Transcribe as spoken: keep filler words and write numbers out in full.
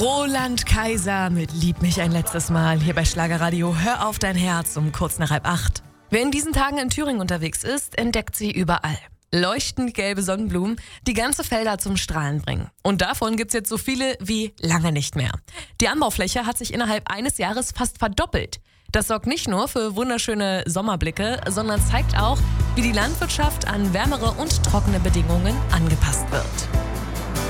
Roland Kaiser mit Lieb mich ein letztes Mal hier bei Schlagerradio. Hör auf dein Herz um kurz nach halb acht. Wer in diesen Tagen in Thüringen unterwegs ist, entdeckt sie überall. Leuchtend gelbe Sonnenblumen, die ganze Felder zum Strahlen bringen. Und davon gibt's jetzt so viele wie lange nicht mehr. Die Anbaufläche hat sich innerhalb eines Jahres fast verdoppelt. Das sorgt nicht nur für wunderschöne Sommerblicke, sondern zeigt auch, wie die Landwirtschaft an wärmere und trockene Bedingungen angepasst wird.